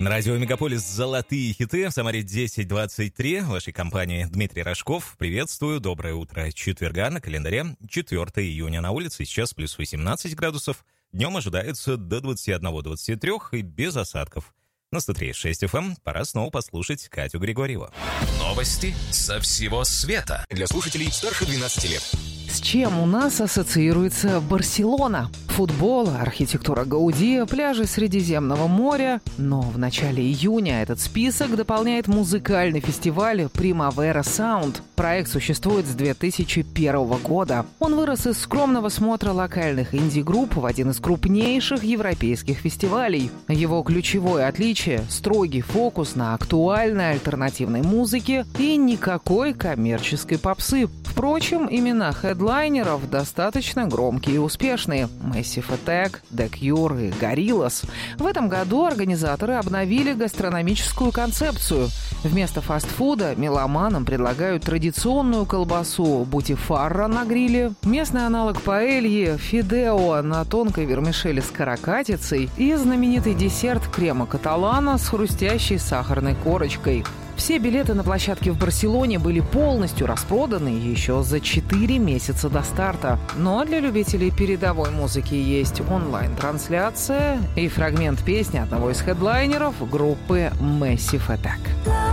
На радио «Мегаполис» «Золотые хиты» в Самаре 10:23. В вашей компании Дмитрий Рожков. Приветствую, доброе утро четверга. На календаре 4 июня. На улице сейчас плюс 18 градусов. Днем ожидается до 21-23 и без осадков. На 103.6 FM пора снова послушать Катю Григорьеву. Новости со всего света. Для слушателей старше 12 лет. С чем у нас ассоциируется Барселона? Футбол, архитектура Гауди, пляжи Средиземного моря. Но в начале июня этот список дополняет музыкальный фестиваль Primavera Sound. Проект существует с 2001 года. Он вырос из скромного смотра локальных инди-групп в один из крупнейших европейских фестивалей. Его ключевое отличие – строгий фокус на актуальной альтернативной музыке и никакой коммерческой попсы. Впрочем, имена хедлайнеров достаточно громкие и успешные. Massive Attack, The Cure и Gorillaz. В этом году организаторы обновили гастрономическую концепцию. Вместо фастфуда меломанам предлагают традиционную колбасу бутифарра на гриле, местный аналог паэльи, фидео на тонкой вермишели с каракатицей и знаменитый десерт крема каталана с хрустящей сахарной корочкой. Все билеты на площадке в Барселоне были полностью распроданы еще за 4 месяца до старта. Но для любителей передовой музыки есть онлайн-трансляция и фрагмент песни одного из хедлайнеров группы Massive Attack.